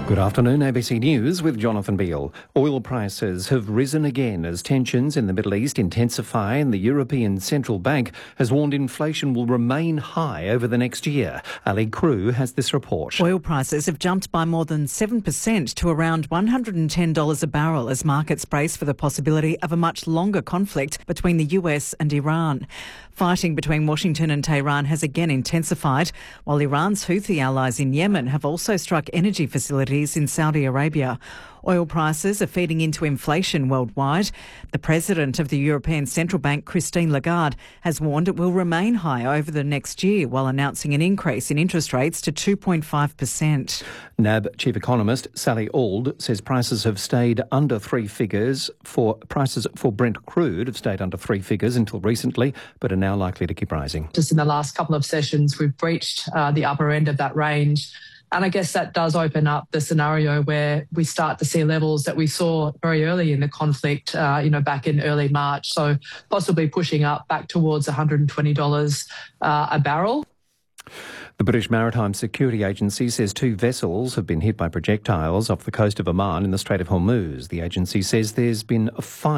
Good afternoon, ABC News with Jonathan Beale. Oil prices have risen again as tensions in the Middle East intensify, and the European Central Bank has warned inflation will remain high over the next year. Ali Crew has this report. Oil prices have jumped by more than 7% to around $110 a barrel as markets brace for the possibility of a much longer conflict between the US and Iran. Fighting between Washington and Tehran has again intensified, while Iran's Houthi allies in Yemen have also struck energy facilities in Saudi Arabia. Oil prices are feeding into inflation worldwide. The president of the European Central Bank, Christine Lagarde, has warned it will remain high over the next year while announcing an increase in interest rates to 2.5%. NAB chief economist Sally Auld says prices have stayed under three figures prices for Brent crude have stayed under three figures until recently, but are now likely to keep rising. Just in the last couple of sessions, we've breached the upper end of that range. And I guess that does open up the scenario where we start to see levels that we saw very early in the conflict, back in early March. So possibly pushing up back towards $120 a barrel. The British Maritime Security Agency says two vessels have been hit by projectiles off the coast of Oman in the Strait of Hormuz. The agency says there's been a fire